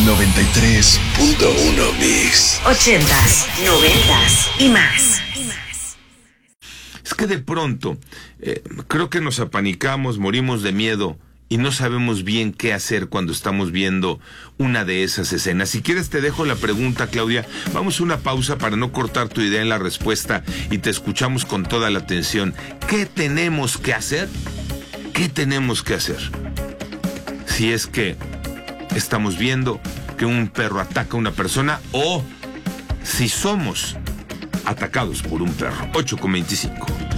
93.1 Mix. 80s, 90s y más. Es que de pronto, creo que nos apanicamos, morimos de miedo y no sabemos bien qué hacer cuando estamos viendo una de esas escenas. Si quieres te dejo la pregunta, Claudia. Vamos a una pausa para no cortar tu idea en la respuesta y te escuchamos con toda la atención. ¿Qué tenemos que hacer? ¿Qué tenemos que hacer? Si es que estamos viendo que un perro ataca a una persona o si somos atacados por un perro. 8:25.